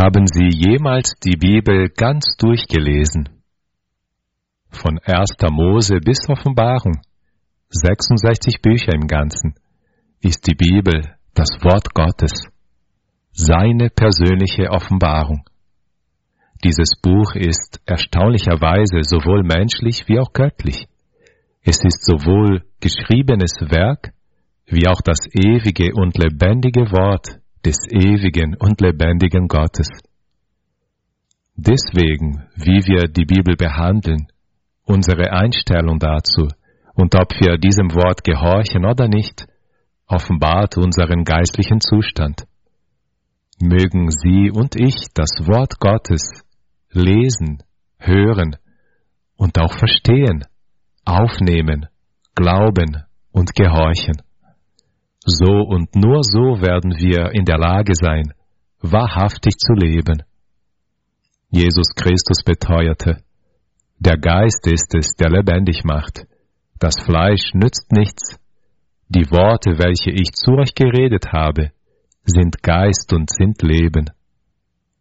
Haben Sie jemals die Bibel ganz durchgelesen? Von 1. Mose bis Offenbarung, 66 Bücher im Ganzen, ist die Bibel das Wort Gottes, seine persönliche Offenbarung. Dieses Buch ist erstaunlicherweise sowohl menschlich wie auch göttlich. Es ist sowohl geschriebenes Werk wie auch das ewige und lebendige Wort des ewigen und lebendigen Gottes. Deswegen, wie wir die Bibel behandeln, unsere Einstellung dazu und ob wir diesem Wort gehorchen oder nicht, offenbart unseren geistlichen Zustand. Mögen Sie und ich das Wort Gottes lesen, hören und auch verstehen, aufnehmen, glauben und gehorchen. So und nur so werden wir in der Lage sein, wahrhaftig zu leben. Jesus Christus beteuerte: Der Geist ist es, der lebendig macht. Das Fleisch nützt nichts. Die Worte, welche ich zu euch geredet habe, sind Geist und sind Leben.